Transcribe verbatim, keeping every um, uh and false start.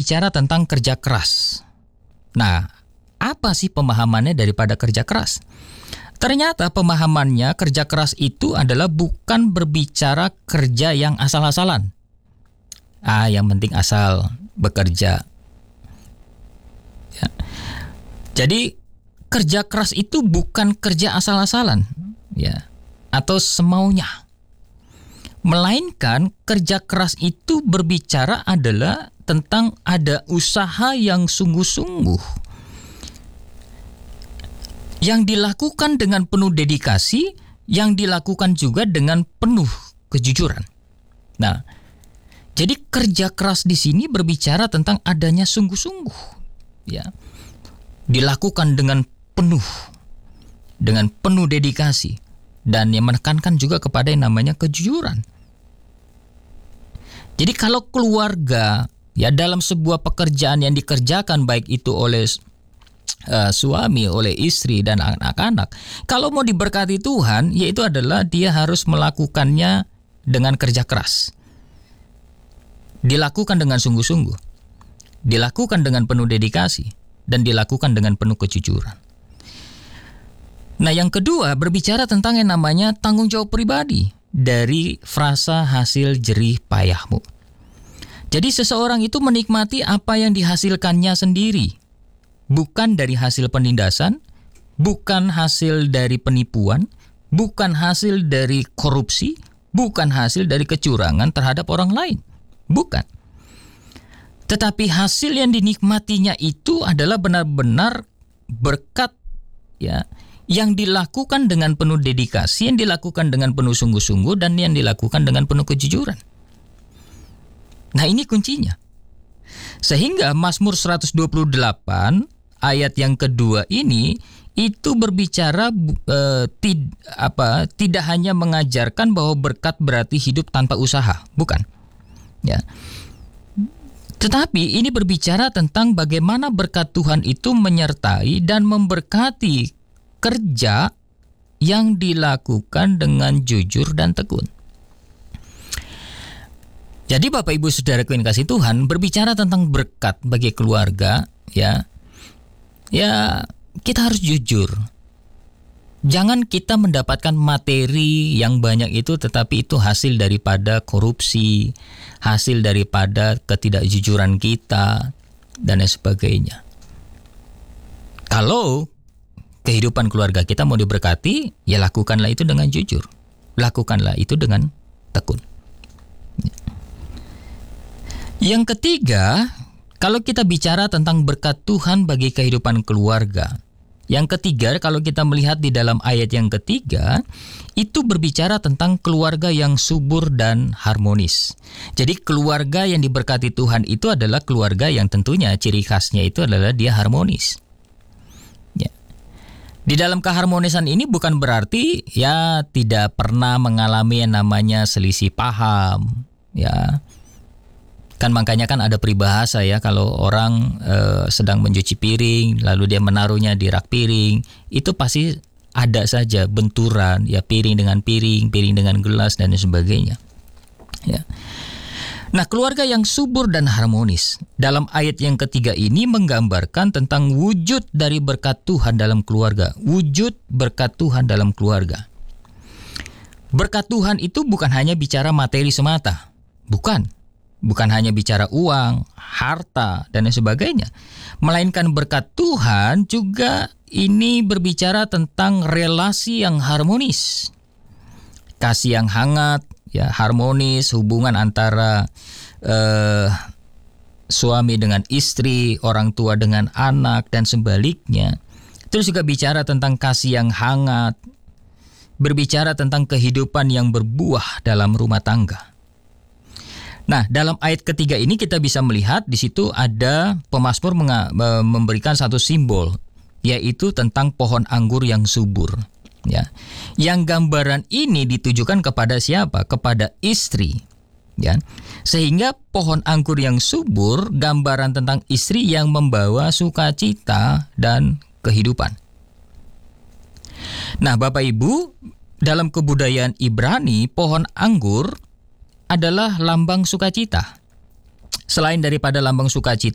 berbicara tentang kerja keras. Nah, apa sih pemahamannya daripada kerja keras? Ternyata pemahamannya kerja keras itu adalah bukan berbicara kerja yang asal-asalan. Ah, yang penting asal bekerja. Ya. Jadi kerja keras itu bukan kerja asal-asalan, ya, atau semaunya. Melainkan kerja keras itu berbicara adalah tentang ada usaha yang sungguh-sungguh, yang dilakukan dengan penuh dedikasi, yang dilakukan juga dengan penuh kejujuran. Nah, jadi kerja keras di sini berbicara tentang adanya sungguh-sungguh, ya, dilakukan dengan penuh, dengan penuh dedikasi, dan yang menekankan juga kepada yang namanya kejujuran. Jadi kalau keluarga, ya, dalam sebuah pekerjaan yang dikerjakan baik itu oleh uh, suami, oleh istri dan anak-anak, kalau mau diberkati Tuhan, yaitu adalah dia harus melakukannya dengan kerja keras. Dilakukan dengan sungguh-sungguh, dilakukan dengan penuh dedikasi, dan dilakukan dengan penuh kejujuran. Nah, yang kedua berbicara tentang yang namanya tanggung jawab pribadi dari frasa hasil jerih payahmu. Jadi seseorang itu menikmati apa yang dihasilkannya sendiri, bukan dari hasil penindasan, bukan hasil dari penipuan, bukan hasil dari korupsi, bukan hasil dari kecurangan terhadap orang lain. Bukan. Tetapi hasil yang dinikmatinya itu adalah benar-benar berkat, ya, yang dilakukan dengan penuh dedikasi, yang dilakukan dengan penuh sungguh-sungguh, dan yang dilakukan dengan penuh kejujuran. Nah, ini kuncinya. Sehingga Mazmur seratus dua puluh delapan ayat yang kedua ini itu berbicara eh, tid, apa, tidak hanya mengajarkan bahwa berkat berarti hidup tanpa usaha, bukan. Ya. Tetapi ini berbicara tentang bagaimana berkat Tuhan itu menyertai dan memberkati kerja yang dilakukan dengan jujur dan tekun. Jadi Bapak Ibu Saudaraku yang kasih Tuhan, berbicara tentang berkat bagi keluarga, ya, ya kita harus jujur. Jangan kita mendapatkan materi yang banyak itu, tetapi itu hasil daripada korupsi, hasil daripada ketidakjujuran kita, dan lain sebagainya. Kalau kehidupan keluarga kita mau diberkati, ya lakukanlah itu dengan jujur. Lakukanlah itu dengan tekun. Yang ketiga, kalau kita bicara tentang berkat Tuhan bagi kehidupan keluarga, yang ketiga, kalau kita melihat di dalam ayat yang ketiga, itu berbicara tentang keluarga yang subur dan harmonis. Jadi keluarga yang diberkati Tuhan itu adalah keluarga yang tentunya ciri khasnya itu adalah dia harmonis. Ya. Di dalam keharmonisan ini bukan berarti ya tidak pernah mengalami yang namanya selisih paham, ya. Kan makanya kan ada peribahasa ya, kalau orang e, sedang mencuci piring lalu dia menaruhnya di rak piring, itu pasti ada saja benturan, ya, piring dengan piring, piring dengan gelas dan sebagainya. Ya. Nah, keluarga yang subur dan harmonis dalam ayat yang ketiga ini menggambarkan tentang wujud dari berkat Tuhan dalam keluarga, wujud berkat Tuhan dalam keluarga. Berkat Tuhan itu bukan hanya bicara materi semata, bukan. Bukan hanya bicara uang, harta, dan lain sebagainya. Melainkan berkat Tuhan juga ini berbicara tentang relasi yang harmonis. Kasih yang hangat, ya, harmonis, hubungan antara eh, suami dengan istri, orang tua dengan anak, dan sebaliknya. Terus juga bicara tentang kasih yang hangat, berbicara tentang kehidupan yang berbuah dalam rumah tangga. Nah, dalam ayat ketiga ini kita bisa melihat di situ ada pemazmur menga- memberikan satu simbol, yaitu tentang pohon anggur yang subur. Ya, yang gambaran ini ditujukan kepada siapa? Kepada istri. Ya, sehingga pohon anggur yang subur gambaran tentang istri yang membawa sukacita dan kehidupan. Nah, Bapak Ibu, dalam kebudayaan Ibrani, pohon anggur adalah lambang sukacita. Selain daripada lambang sukacita,